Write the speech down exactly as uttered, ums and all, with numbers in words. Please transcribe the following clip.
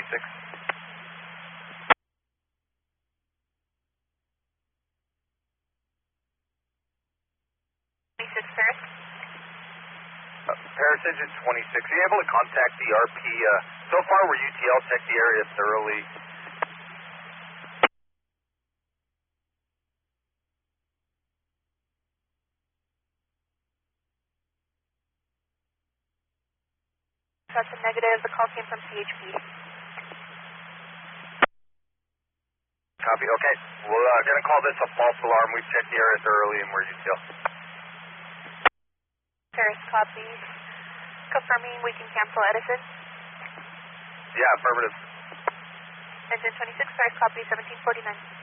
twenty-six. twenty-six, Paris. Uh, Paris Engine twenty-six, are you able to contact the R P? Uh, so far, we're U T L, check the area thoroughly. That's a negative. The call came from C H P. Copy, okay. We're uh, going to call this a false alarm. We've checked the area thoroughly and we're U T L. Paris, copy. Confirming we can cancel Edison. Yeah, affirmative. Engine twenty-six, Paris, copy, seventeen forty-nine.